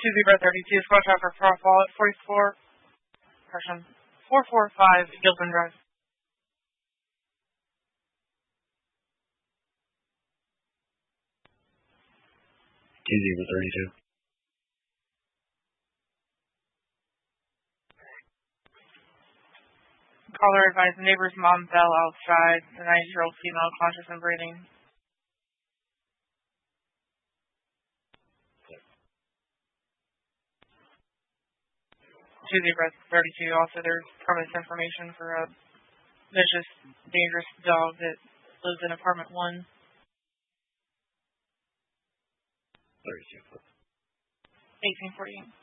2-0-32, squad traffic for fall at 445 Gilpin Drive. 2-0-32. Caller advised the neighbor's mom fell outside. The 90-year-old female conscious and breathing. 2-0-32. Also, there's premise information for a vicious, dangerous dog that lives in apartment 1. 32. 1848.